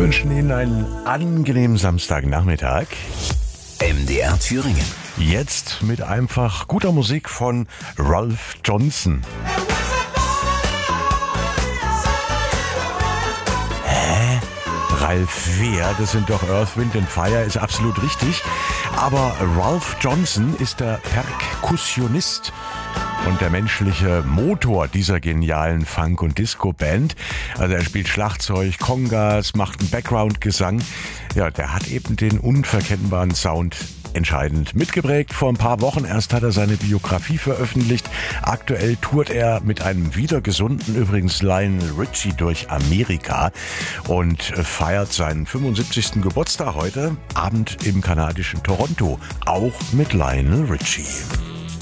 wünschen Ihnen einen angenehmen Samstagnachmittag. MDR Thüringen. Jetzt mit einfach guter Musik von Ralph Johnson. Ralph wer? Das sind doch Earth, Wind and Fire, ist absolut richtig. Aber Ralph Johnson ist der Perkussionist und der menschliche Motor dieser genialen Funk- und Disco-Band. Also er spielt Schlagzeug, Congas, macht einen Background-Gesang. Ja, der hat eben den unverkennbaren Sound entscheidend mitgeprägt. Vor ein paar Wochen erst hat er seine Biografie veröffentlicht. Aktuell tourt er mit einem wieder gesunden, übrigens Lionel Richie, durch Amerika und feiert seinen 75. Geburtstag heute Abend im kanadischen Toronto, auch mit Lionel Richie.